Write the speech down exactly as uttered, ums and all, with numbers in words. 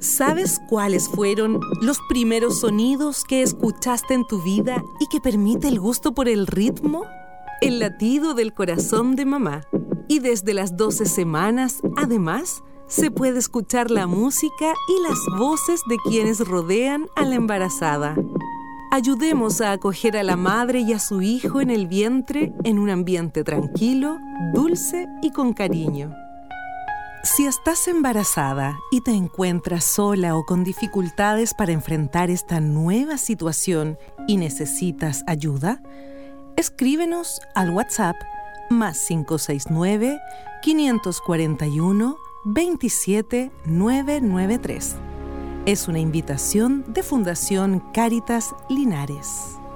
¿Sabes cuáles fueron los primeros sonidos que escuchaste en tu vida y que permite el gusto por el ritmo? El latido del corazón de mamá. Y desde las doce semanas, además, se puede escuchar la música y las voces de quienes rodean a la embarazada. Ayudemos a acoger a la madre y a su hijo en el vientre en un ambiente tranquilo, dulce y con cariño. Si estás embarazada y te encuentras sola o con dificultades para enfrentar esta nueva situación y necesitas ayuda, escríbenos al WhatsApp más cinco seis nueve, cinco cuatro uno, veintisiete novecientos noventa y tres. Es una invitación de Fundación Cáritas Linares.